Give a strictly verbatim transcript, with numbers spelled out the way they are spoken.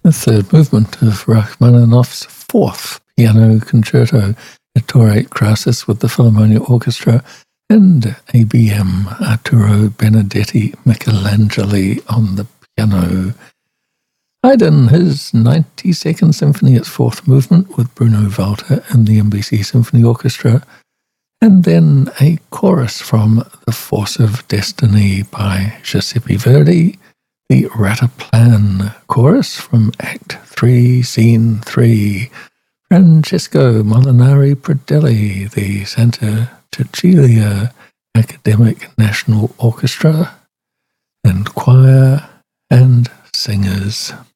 The third movement of Rachmaninoff's fourth piano concerto, Ettore Crassus with the Philharmonia Orchestra, and A B M Arturo Benedetti Michelangeli on the piano. Haydn, his ninety-second Symphony, its fourth movement with Bruno Walter and the N B C Symphony Orchestra, and then a chorus from The Force of Destiny by Giuseppe Verdi, the Rataplan chorus from Act three, Scene three, Francesco Molinari Pradelli, the Santa Cecilia Academic National Orchestra, and choir and singers.